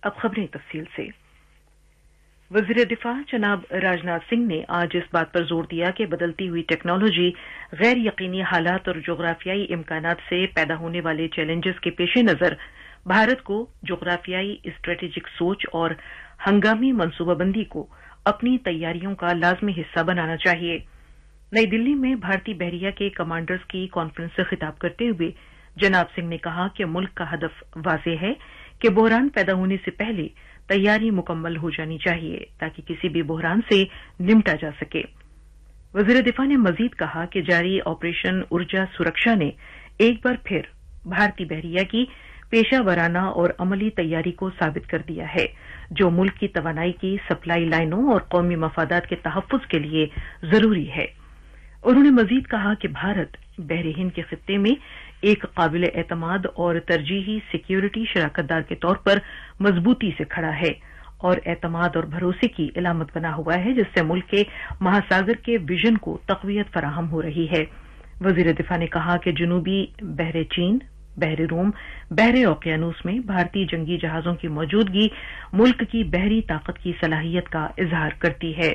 अब खबरें तफसील से। वज़ीर दिफा जनाब राजनाथ सिंह ने आज इस बात पर जोर दिया कि बदलती हुई टेक्नोलॉजी, गैर यकीनी हालात और जोग्राफियाई इम्कानात से पैदा होने वाले चैलेंजेस के पेश नज़र भारत को जोग्राफियाई स्ट्रेटेजिक सोच और हंगामी मनसूबाबंदी को अपनी तैयारियों का लाजमी हिस्सा बनाना चाहिए। नई दिल्ली में भारतीय बहरिया के कमांडर्स की कॉन्फ्रेंस से खिताब करते हुए जनाब सिंह ने कहा कि मुल्क का हदफ वाज़ेह है कि बहरान पैदा होने से पहले तैयारी मुकम्मल हो जानी चाहिए ताकि किसी भी बहरान से निपटा जा सके। वज़ीर दिफा ने मजीद कहा कि जारी ऑपरेशन ऊर्जा सुरक्षा ने एक बार फिर भारतीय बहरिया की पेशा वराना और अमली तैयारी को साबित कर दिया है, जो मुल्क की तवानाई की सप्लाई लाइनों और कौमी मफादात के तहफ़्फ़ुज़ के लिए जरूरी है। उन्होंने मजीद कहा कि भारत बहरे हिंद के खित्ते में एक काबिल एतमाद और तरजीही सिक्योरिटी शराकतदार के तौर पर मजबूती से खड़ा है और एतमाद और भरोसे की इलामत बना हुआ है, जिससे मुल्क के महासागर के विजन को तक़वियत फराहम हो रही है। वज़ीर दिफा ने कहा कि जनूबी बहरे चीन, बहरे रोम, बहरे ओकियानूस में भारतीय जंगी जहाज़ों की मौजूदगी मुल्क की बहरी ताकत की सलाहियत का इजहार करती है।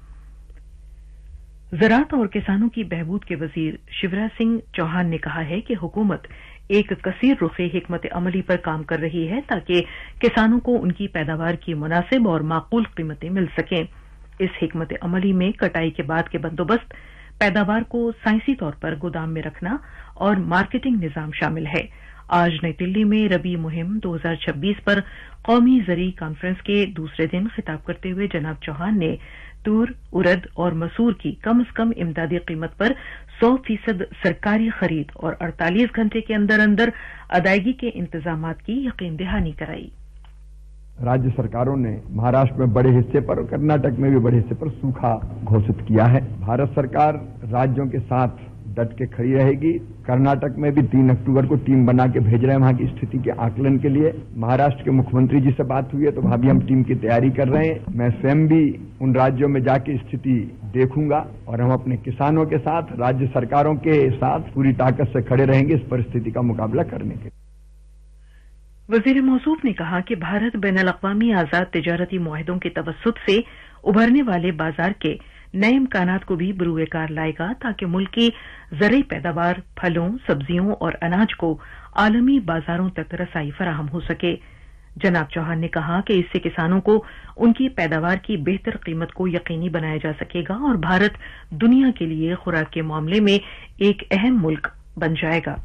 ज़राअत और किसानों की बहबूद के वजीर शिवराज सिंह चौहान ने कहा है कि हुकूमत एक कसीर रुखी हिकमत अमली पर काम कर रही है ताकि किसानों को उनकी पैदावार की मुनासिब और माकूल कीमतें मिल सकें। इस हिकमत अमली में कटाई के बाद के बंदोबस्त, पैदावार को साइंसी तौर पर गोदाम में रखना और मार्केटिंग निजाम शामिल है। आज नई दिल्ली में रबी मुहिम 2026 पर कौमी ज़री कॉन्फ्रेंस के दूसरे दिन खिताब करते हुए जनाब चौहान ने तूर, उरद और मसूर की कम से कम इमदादी कीमत पर 100% सरकारी खरीद और 48 घंटे के अंदर अंदर अदायगी के इंतजामात की यकीन दहानी कराई। राज्य सरकारों ने महाराष्ट्र में बड़े हिस्से पर और कर्नाटक में भी बड़े हिस्से पर सूखा घोषित किया है। भारत सरकार राज्यों के साथ डट के खड़ी रहेगी। कर्नाटक में भी 3 अक्टूबर को टीम बना के भेज रहे हैं वहां की स्थिति के आकलन के लिए। महाराष्ट्र के मुख्यमंत्री जी से बात हुई है तो वहां भी हम टीम की तैयारी कर रहे हैं। मैं स्वयं भी उन राज्यों में जाके स्थिति देखूंगा और हम अपने किसानों के साथ, राज्य सरकारों के साथ पूरी ताकत से खड़े रहेंगे इस परिस्थिति का मुकाबला करने के। वजीर मौसूफ ने कहा कि भारत बैनुल-अक़वामी आजाद तिजारती मुआहदों के तवस्सुत से उभरने वाले बाजार के नए इम्कानात को भी बरूए कार लाएगा ताकि मुल्क की ज़रई पैदावार, फलों, सब्जियों और अनाज को आलमी बाजारों तक रसाई फराहम हो सके। जनाब चौहान ने कहा कि इससे किसानों को उनकी पैदावार की बेहतर कीमत को यकीनी बनाया जा सकेगा और भारत दुनिया के लिए खुराक के मामले में एक अहम मुल्क बन जाएगा।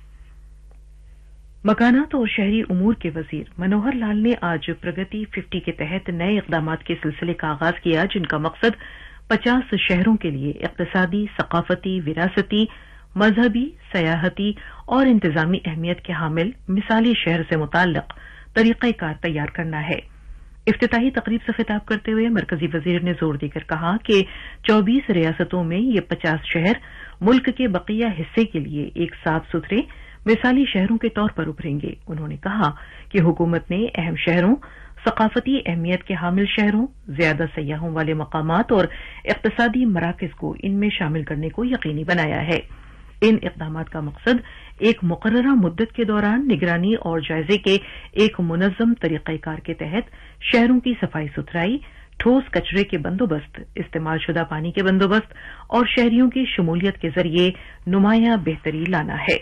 मकानात और शहरी उमूर के वजीर मनोहर लाल ने आज प्रगति 50 के तहत नए इक़दामात के सिलसिले का आगाज किया, जिनका मकसद 50 शहरों के लिए इक़्तिसादी, सक़ाफ़ती, विरासती, मजहबी, सयाहती और इंतजामी अहमियत के हामिल मिसाली शहर से मुताल्लिक़ तरीक़ेकार तैयार करना है। इफ्तिताही तकरीब से खिताब करते हुए मरकजी वजीर ने जोर देकर कहा कि 24 रियासतों में ये 50 शहर मुल्क के बकिया हिस्से के लिए एक साफ सुथरे मिसाली शहरों के तौर पर उभरेंगे। उन्होंने कहा कि हुकूमत ने अहम शहरों, सक़ाफ़ती अहमियत के हामिल शहरों, ज्यादा सयाहों वाले मकामात और इक़्तिसादी मराकज़ को इनमें शामिल करने को यकीनी बनाया है। इन इक़दामात का मकसद एक मुक़र्ररा मुद्दत के दौरान निगरानी और जायजे के एक मुनज़्ज़म तरीक़ेकार के तहत शहरों की सफाई सुथराई, ठोस कचरे के बंदोबस्त, इस्तेमालशुदा पानी के बंदोबस्त और शहरियों की शमूलियत के जरिए नुमायां बेहतरी लाना है।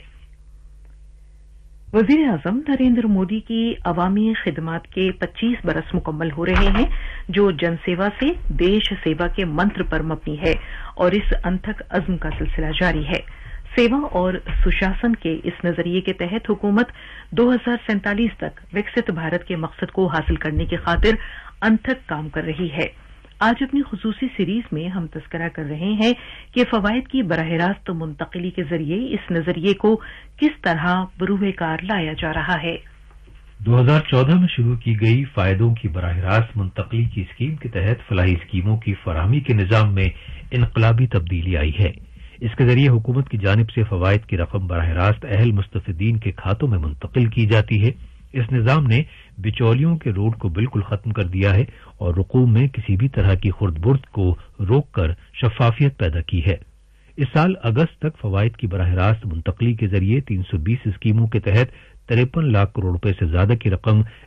वज़ीर आज़म नरेंद्र मोदी की अवामी खिदमात के 25 बरस मुकम्मल हो रहे हैं, जो जनसेवा से देश सेवा के मंत्र पर मबनी है और इस अनथक अज़्म का सिलसिला जारी है। सेवा और सुशासन के इस नजरिए के तहत हुकूमत 2047 तक विकसित भारत के मकसद को हासिल करने की खातिर अनथक काम कर रही है। आज अपनी खुसूसी सीरीज में हम तस्करा कर रहे हैं कि फवायद की बराह रास्त मुंतकिली के जरिए इस नजरिए को किस तरह बरूए कार लाया जा रहा है। 2014 में शुरू की गई फायदों की बराह रास्त मुंतकिली की स्कीम के तहत फलाही स्कीमों की फराहमी के निजाम में इनकलाबी तब्दीली आई है। इसके जरिए हुकूमत की जानिब से फवायद की रकम बराह रास्त अहल मुस्तफिदीन के खातों में मुंतकिल की जाती है। इस निजाम ने बिचौलियों के रोड को बिल्कुल खत्म कर दिया है और रुकूम में किसी भी तरह की खुर्द-बुर्द को रोककर शफाफियत पैदा की है। इस साल अगस्त तक फवायद की बराह रास्त मुंतकिली के जरिए 320 स्कीमों के तहत 53 लाख करोड़ रुपए से ज्यादा की रकम